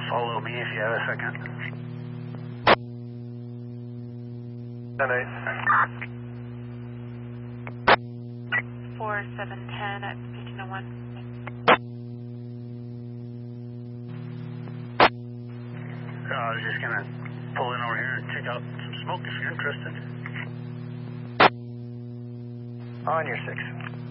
follow me if you have a second. 10-8. 4710 at 1501. I was just gonna pull in over here and check out some smoke if you're interested. On your 6.